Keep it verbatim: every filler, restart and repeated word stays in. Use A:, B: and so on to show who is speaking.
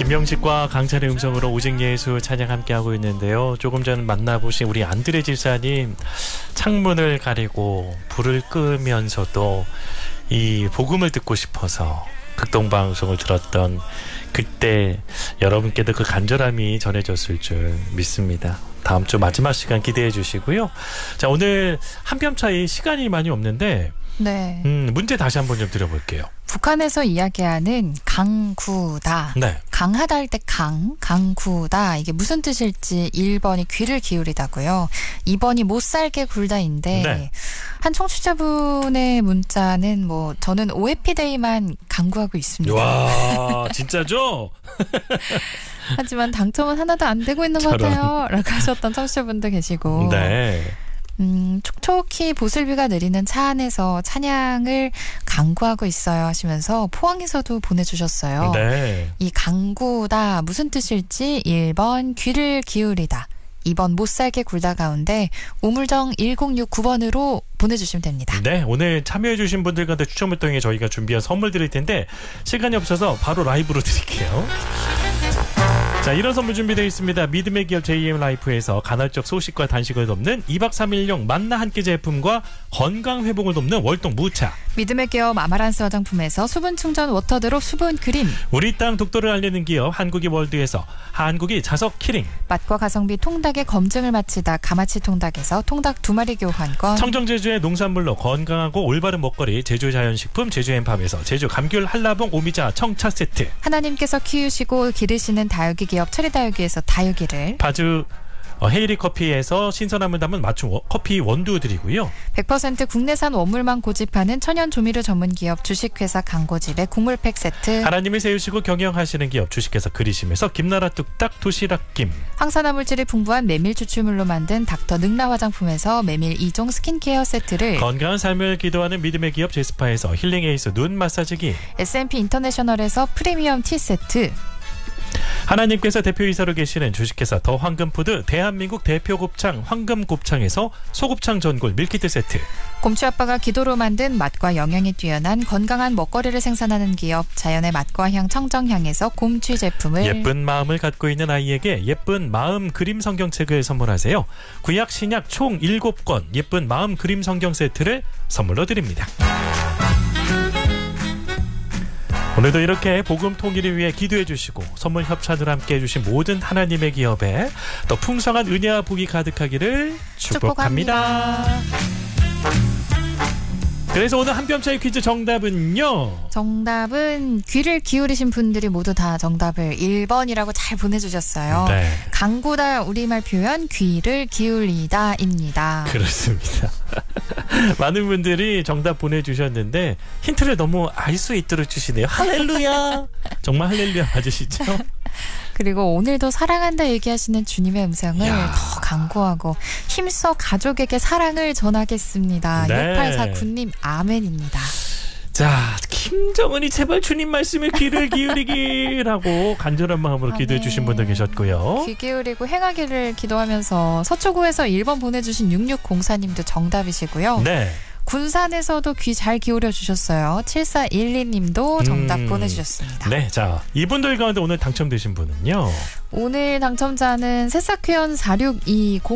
A: 김영식과 강찬의 음성으로 오직예수 찬양 함께하고 있는데요. 조금 전 만나보신 우리 안드레 집사님, 창문을 가리고 불을 끄면서도 이 복음을 듣고 싶어서 극동방송을 들었던 그때 여러분께도 그 간절함이 전해졌을 줄 믿습니다. 다음 주 마지막 시간 기대해 주시고요. 자, 오늘 한 뼘 차이 시간이 많이 없는데
B: 네.
A: 음, 문제 다시 한번 좀 드려볼게요.
B: 북한에서 이야기하는 강구다.
A: 네.
B: 강하다 할 때 강, 강구다. 이게 무슨 뜻일지 일 번이 귀를 기울이다고요. 이 번이 못 살게 굴다인데
A: 네.
B: 한 청취자분의 문자는 뭐 저는 오해피데이만 강구하고 있습니다.
A: 와, 진짜죠?
B: 하지만 당첨은 하나도 안 되고 있는 것 같아요. 라고 하셨던 청취자분도 계시고.
A: 네.
B: 음, 촉촉히 보슬비가 내리는 차 안에서 찬양을 강구하고 있어요 하시면서 포항에서도 보내주셨어요.
A: 네.
B: 이 강구다 무슨 뜻일지 일 번 귀를 기울이다, 이 번 못살게 굴다 가운데 우물정 일공육구 번으로 보내주시면 됩니다.
A: 네, 오늘 참여해주신 분들 가운데 추첨을 통해 저희가 준비한 선물 드릴 텐데 시간이 없어서 바로 라이브로 드릴게요. 자, 이런 선물 준비되어 있습니다. 믿음의 기업 제이엠 라이프에서 간헐적 소식과 단식을 돕는 이 박 삼 일용 만나 한 끼 제품과 건강 회복을 돕는 월동 무차,
B: 믿음의 기업 아마란스 화장품에서 수분 충전 워터드롭 수분 크림,
A: 우리 땅 독도를 알리는 기업 한국이 월드에서 한국이 자석 키링,
B: 맛과 가성비 통닭의 검증을 마치다 가마치 통닭에서 통닭 두 마리 교환권,
A: 청정 제주의 농산물로 건강하고 올바른 먹거리 제주 자연식품 제주 엠팜에서 제주 감귤 한라봉 오미자 청차 세트,
B: 하나님께서 키우시고 기르시는 다육이 기업 철이다육이에서 다육이를,
A: 바주 어, 헤이리 커피에서 신선함을 담은 맞춤 워, 커피 원두 드리고요.
B: 백 퍼센트 국내산 원물만 고집하는 천연 조미료 전문 기업 주식회사 강고집의 국물팩 세트,
A: 하나님을 세우시고 경영하시는 기업 주식회사 그리심에서 김나라 뚝딱 도시락김,
B: 항산화 물질이 풍부한 메밀 추출물로 만든 닥터 능라 화장품에서 메밀 이 종 스킨케어 세트를,
A: 건강한 삶을 기도하는 믿음의 기업 제스파에서 힐링 에이스 눈 마사지기,
B: 에스앤피 인터내셔널에서 프리미엄 티 세트,
A: 하나님께서 대표이사로 계시는 주식회사 더 황금푸드 대한민국 대표 곱창 황금곱창에서 소곱창 전골 밀키트 세트,
B: 곰치 아빠가 기도로 만든 맛과 영양이 뛰어난 건강한 먹거리를 생산하는 기업 자연의 맛과 향 청정향에서 곰취 제품을,
A: 예쁜 마음을 갖고 있는 아이에게 예쁜 마음 그림 성경책을 선물하세요. 구약 신약 총 일곱 권 예쁜 마음 그림 성경 세트를 선물로 드립니다. 오늘도 이렇게 복음 통일을 위해 기도해 주시고 선물 협찬으로 함께해 주신 모든 하나님의 기업에 더 풍성한 은혜와 복이 가득하기를 축복합니다.
B: 축복합니다.
A: 그래서 오늘 한 뼘 차이 퀴즈 정답은요.
B: 정답은 귀를 기울이신 분들이 모두 다 정답을 일 번이라고 잘 보내주셨어요.
A: 네.
B: 강구다 우리말 표현 귀를 기울이다입니다.
A: 그렇습니다. 많은 분들이 정답 보내주셨는데 힌트를 너무 알 수 있도록 주시네요. 할렐루야. 정말 할렐루야 맞으시죠?
B: 그리고 오늘도 사랑한다 얘기하시는 주님의 음성을
A: 야.
B: 더 강구하고 힘써 가족에게 사랑을 전하겠습니다.
A: 네.
B: 육팔사구 님 아멘입니다.
A: 자, 김정은이 제발 주님 말씀에 귀를 기울이기라고 간절한 마음으로
B: 아,
A: 기도해
B: 네.
A: 주신 분도 계셨고요.
B: 귀 기울이고 행하기를 기도하면서 서초구에서 일 번 보내주신 육육공사 님도 정답이시고요.
A: 네.
B: 군산에서도 귀 잘 기울여 주셨어요. 칠사일이 님도 정답
A: 음,
B: 보내주셨습니다.
A: 네, 자 이분들 가운데 오늘 당첨되신 분은요.
B: 오늘 당첨자는 새싹회원 사육이공